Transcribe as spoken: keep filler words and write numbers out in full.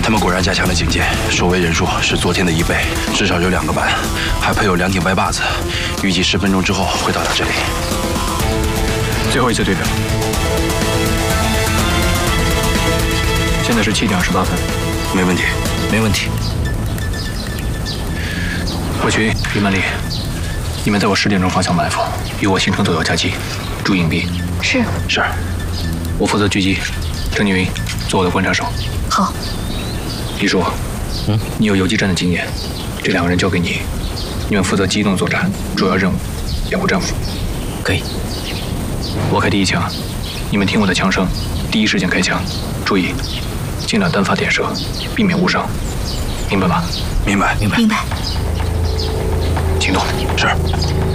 他们果然加强了警戒，守卫人数是昨天的一倍，至少有两个班，还配有两挺白靶子，预计十分钟之后会到达这里。 最后一次对表，现在是七点二十八分， 没问题， 没问题。 霍群、于曼丽，你们在我十点钟方向埋伏，与我形成左右夹击，注意隐蔽。 是是。 我负责狙击，程锦云做我的观察手。 好。 李叔，嗯，你有游击战的经验，这两个人交给你，你们负责机动作战，主要任务掩护战俘。 可以。 我开第一枪，你们听我的枪声，第一时间开枪，注意，尽量单发点射，避免误伤，明白吧？ 明白， 明白。 明白。 行动。 是。